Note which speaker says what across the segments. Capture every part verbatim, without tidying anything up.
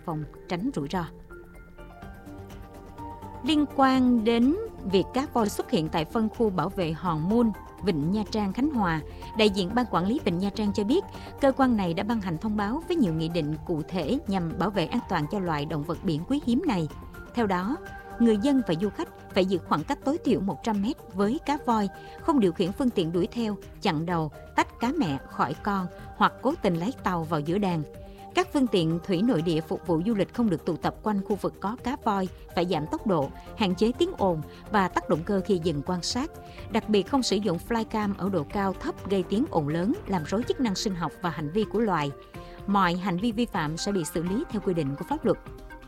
Speaker 1: phòng tránh rủi ro. Liên quan đến việc cá voi xuất hiện tại phân khu bảo vệ Hòn Mun, Vịnh Nha Trang, Khánh Hòa, đại diện Ban Quản lý Vịnh Nha Trang cho biết, cơ quan này đã ban hành thông báo với nhiều nghị định cụ thể nhằm bảo vệ an toàn cho loài động vật biển quý hiếm này. Theo đó, người dân và du khách phải giữ khoảng cách tối thiểu một trăm mét với cá voi, không điều khiển phương tiện đuổi theo, chặn đầu, tách cá mẹ khỏi con hoặc cố tình lái tàu vào giữa đàn. Các phương tiện thủy nội địa phục vụ du lịch không được tụ tập quanh khu vực có cá voi, phải giảm tốc độ, hạn chế tiếng ồn và tắt động cơ khi dừng quan sát. Đặc biệt không sử dụng flycam ở độ cao thấp gây tiếng ồn lớn, làm rối chức năng sinh học và hành vi của loài. Mọi hành vi vi phạm sẽ bị xử lý theo quy định của pháp luật.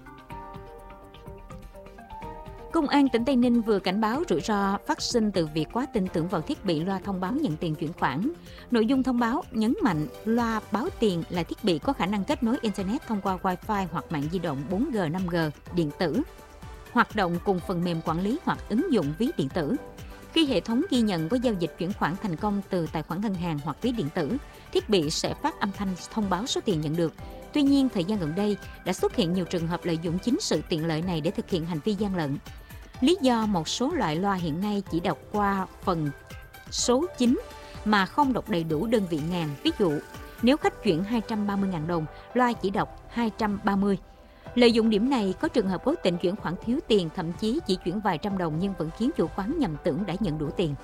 Speaker 1: Công an tỉnh Tây Ninh vừa cảnh báo rủi ro phát sinh từ việc quá tin tưởng vào thiết bị loa thông báo nhận tiền chuyển khoản. Nội dung thông báo nhấn mạnh loa báo tiền là thiết bị có khả năng kết nối Internet thông qua Wi-Fi hoặc mạng di động bốn G, năm G, điện tử, hoạt động cùng phần mềm quản lý hoặc ứng dụng ví điện tử. Khi hệ thống ghi nhận có giao dịch chuyển khoản thành công từ tài khoản ngân hàng hoặc ví điện tử, thiết bị sẽ phát âm thanh thông báo số tiền nhận được. Tuy nhiên, thời gian gần đây đã xuất hiện nhiều trường hợp lợi dụng chính sự tiện lợi này để thực hiện hành vi gian lận. Lý do một số loại loa hiện nay chỉ đọc qua phần số chính mà không đọc đầy đủ đơn vị ngàn. Ví dụ, nếu khách chuyển hai trăm ba mươi nghìn đồng, loa chỉ đọc hai trăm ba mươi. Lợi dụng điểm này, có trường hợp cố tình chuyển khoản thiếu tiền, thậm chí chỉ chuyển vài trăm đồng nhưng vẫn khiến chủ quán nhầm tưởng đã nhận đủ tiền.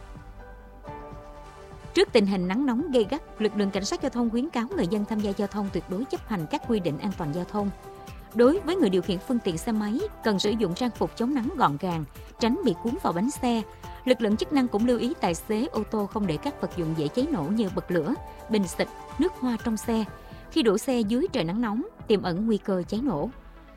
Speaker 1: Trước tình hình nắng nóng gay gắt, lực lượng cảnh sát giao thông khuyến cáo người dân tham gia giao thông tuyệt đối chấp hành các quy định an toàn giao thông. Đối với người điều khiển phương tiện xe máy, cần sử dụng trang phục chống nắng gọn gàng, tránh bị cuốn vào bánh xe. Lực lượng chức năng cũng lưu ý tài xế ô tô không để các vật dụng dễ cháy nổ như bật lửa, bình xịt, nước hoa trong xe. Khi đổ xe dưới trời nắng nóng, tiềm ẩn nguy cơ cháy nổ.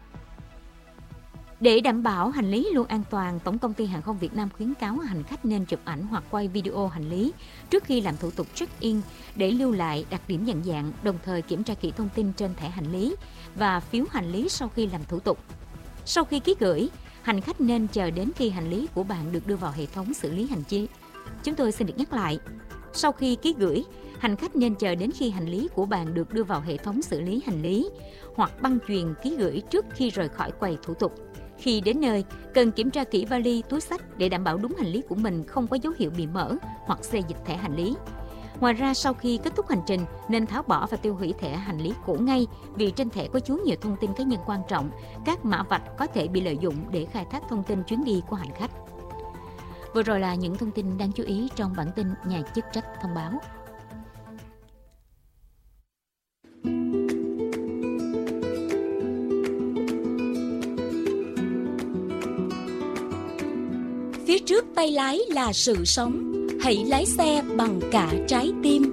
Speaker 1: Để đảm bảo hành lý luôn an toàn, Tổng công ty Hàng không Việt Nam khuyến cáo hành khách nên chụp ảnh hoặc quay video hành lý trước khi làm thủ tục check-in để lưu lại đặc điểm nhận dạng, đồng thời kiểm tra kỹ thông tin trên thẻ hành lý và phiếu hành lý sau khi làm thủ tục. Sau khi ký gửi, hành khách nên chờ đến khi hành lý của bạn được đưa vào hệ thống xử lý hành chính. Chúng tôi xin được nhắc lại, sau khi ký gửi, hành khách nên chờ đến khi hành lý của bạn được đưa vào hệ thống xử lý hành lý hoặc băng chuyền ký gửi trước khi rời khỏi quầy thủ tục. Khi đến nơi, cần kiểm tra kỹ vali, túi xách để đảm bảo đúng hành lý của mình không có dấu hiệu bị mở hoặc xê dịch thẻ hành lý. Ngoài ra, sau khi kết thúc hành trình, nên tháo bỏ và tiêu hủy thẻ hành lý cũ ngay vì trên thẻ có chứa nhiều thông tin cá nhân quan trọng, các mã vạch có thể bị lợi dụng để khai thác thông tin chuyến đi của hành khách. Vừa rồi là những thông tin đáng chú ý trong bản tin nhà chức trách thông báo.
Speaker 2: Phía trước tay lái là sự sống, hãy lái xe bằng cả trái tim.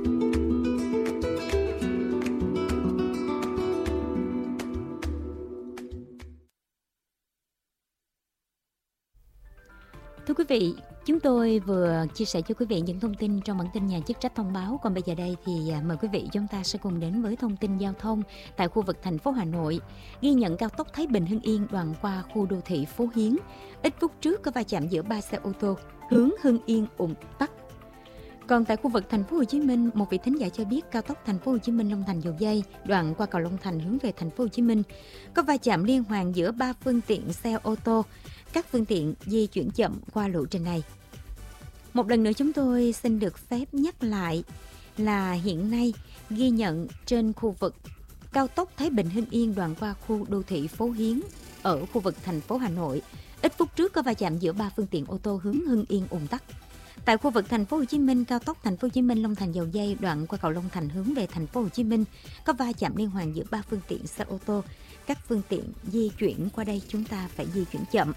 Speaker 1: Thưa quý vị, chúng tôi vừa chia sẻ cho quý vị những thông tin trong bản tin nhà chức trách thông báo. Còn bây giờ đây thì mời quý vị chúng ta sẽ cùng đến với thông tin giao thông tại khu vực thành phố Hà Nội. Ghi nhận cao tốc Thái Bình Hưng Yên đoạn qua khu đô thị Phố Hiến. Ít phút trước có va chạm giữa ba xe ô tô hướng Hưng Yên ùn tắc. Còn tại khu vực thành phố Hồ Chí Minh, một vị thính giả cho biết cao tốc thành phố Hồ Chí Minh Long Thành Dầu Giây đoạn qua cầu Long Thành hướng về thành phố Hồ Chí Minh có va chạm liên hoàn giữa ba phương tiện xe ô tô. Các phương tiện di chuyển chậm qua lộ trình này. Một lần nữa chúng tôi xin được phép nhắc lại là hiện nay ghi nhận trên khu vực cao tốc Thái Bình Hưng Yên đoạn qua khu đô thị Phố Hiến ở khu vực thành phố Hà Nội, ít phút trước có va chạm giữa ba phương tiện ô tô hướng Hưng Yên ùn tắc. Tại khu vực thành phố Hồ Chí Minh, cao tốc thành phố Hồ Chí Minh Long Thành Dầu Giây đoạn qua cầu Long Thành hướng về thành phố Hồ Chí Minh có va chạm liên hoàn giữa ba phương tiện xe ô tô. Các phương tiện di chuyển qua đây chúng ta phải di chuyển chậm.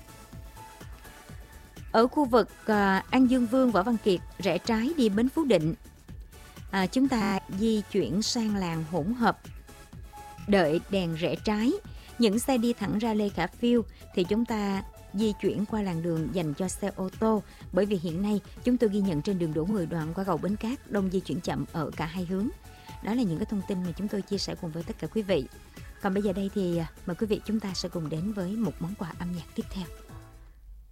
Speaker 1: Ở khu vực uh, An Dương Vương, Võ Văn Kiệt, rẽ trái đi Bến Phú Định, à, chúng ta di chuyển sang làn hỗn hợp, đợi đèn rẽ trái. Những xe đi thẳng ra Lê Khả Phiêu thì chúng ta di chuyển qua làn đường dành cho xe ô tô, bởi vì hiện nay chúng tôi ghi nhận trên đường Đỗ Mười đoạn qua cầu Bến Cát, đông di chuyển chậm ở cả hai hướng. Đó là những cái thông tin mà chúng tôi chia sẻ cùng với tất cả quý vị. Còn bây giờ đây thì mời quý vị chúng ta sẽ cùng đến với một món quà âm nhạc tiếp theo.